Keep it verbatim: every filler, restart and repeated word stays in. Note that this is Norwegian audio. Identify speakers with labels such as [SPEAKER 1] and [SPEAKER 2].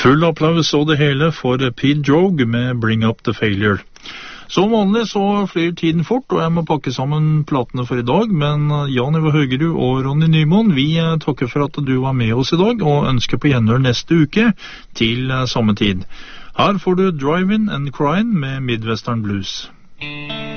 [SPEAKER 1] Full applaus og det hele for Pete Droge med Bring Up The Failure. Som vanlig så flyr tiden fort, og jeg må pakke sammen platene for i dag, men Jan Ivar Høgerud og Ronny Nymoen, vi takker for at du var med oss i dag, og ønsker på gjenhør neste uke til samme tid. Her får du Drivin' and Cryin' med Midwestern Blues.